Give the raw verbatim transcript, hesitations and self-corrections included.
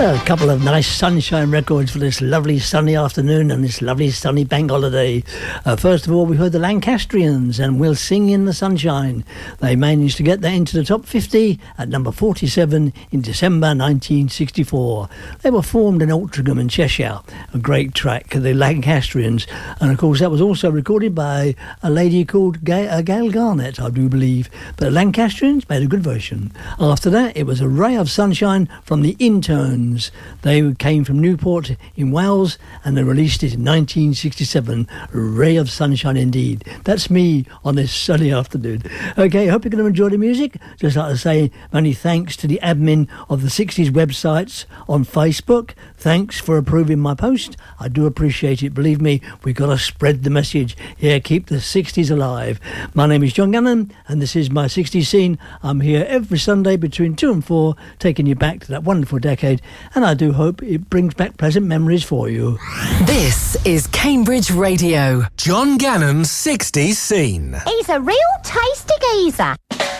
A couple of nice sunshine records for this lovely sunny afternoon and this lovely sunny bank holiday. Uh, first of all, we heard the Lancastrians and We'll Sing in the Sunshine. They managed to get that into the top fifty at number forty-seven in December nineteen sixty-four. They were formed in Altrincham in Cheshire. A great track, the Lancastrians. And of course, that was also recorded by a lady called Gail, uh, Gail Garnett, I do believe. But the Lancastrians made a good version. After that, it was a ray of sunshine from the Interns. They came from Newport in Wales and they released it in nineteen sixty-seven. A ray of sunshine indeed. That's me on this sunny afternoon. Okay, I hope you're going to enjoy the music. Just like to say, many thanks to the admin of the sixties websites on Facebook. Thanks for approving my post. I do appreciate it. Believe me, we've got to spread the message. Yeah, keep the sixties alive. My name is John Gannon and this is my sixties scene. I'm here every Sunday between two and four, taking you back to that wonderful decade. And I do hope it brings back pleasant memories for you. This is Cambridge Radio. John Gannon's sixties scene. He's a real tasty geezer.